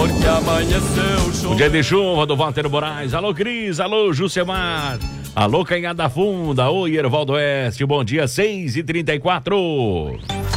porque amanheceu chovendo. O dia de chuva do Walter Moraes. Alô, Cris, alô, Jucemar. Alô, Canhada Funda. Oi, Ervaldo Oeste. Bom dia, 6h34.